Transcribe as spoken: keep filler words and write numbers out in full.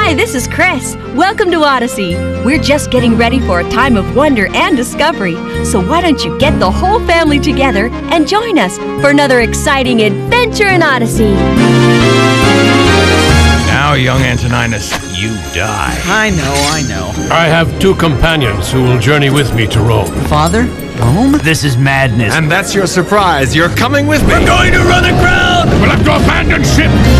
Hi, this is Chris. Welcome to Odyssey. We're just getting ready for a time of wonder and discovery. So why don't you get the whole family together and join us for another exciting adventure in Odyssey. Now, young Antoninus, you die. I know, I know. I have two companions who will journey with me to Rome. Father? Rome? This is madness. And that's your surprise. You're coming with me. We're going to run aground! We'll have to abandon ship!